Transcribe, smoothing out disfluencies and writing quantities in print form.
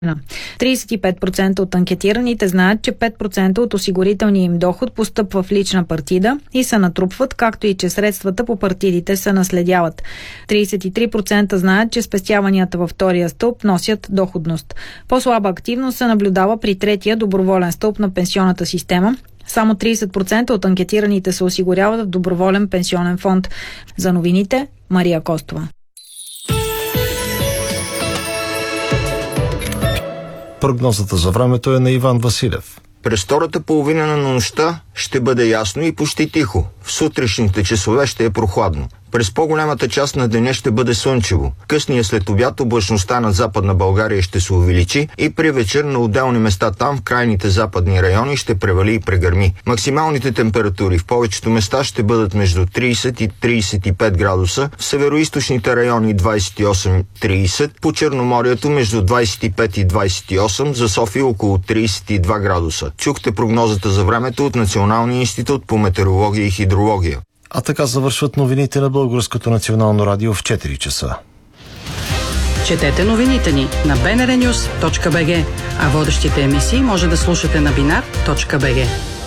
35% от анкетираните знаят, че 5% от осигурителния им доход постъпва в лична партида и се натрупват, както и че средствата по партидите се наследяват. 33% знаят, че спестяванията във втория стълб носят доходност. По-слаба активност се наблюдава при третия доброволен стълб на пенсионната система. Само 30% от анкетираните се осигуряват в доброволен пенсионен фонд. За новините, Мария Костова. Прогнозата за времето е на Иван Василев. През втората половина на нощта ще бъде ясно и почти тихо. В сутрешните часове ще е прохладно. През по-голямата част на деня ще бъде слънчево. Късния след обяд облачността над Западна България ще се увеличи и при вечер на отделни места там в крайните западни райони ще превали и прегърми. Максималните температури в повечето места ще бъдат между 30 и 35 градуса, в североизточните райони 28-30, по Черноморието между 25 и 28, за София около 32 градуса. Чухте прогнозата за времето от Националния институт по метеорология и хидрология. А така завършват новините на Българското национално радио в 4 часа. Четете новините ни на bnrnews.bg, а водещите емисии може да слушате на binar.bg.